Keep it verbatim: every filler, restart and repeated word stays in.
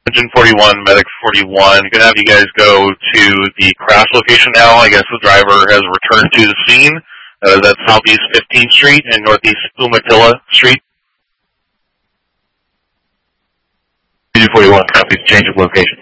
Engine forty-one, Medic forty-one. Gonna have you guys go to the crash location now. I guess the driver has returned to the scene. Uh, that's Southeast fifteenth Street and Northeast Umatilla Street. Engine forty-one, copies, change of location.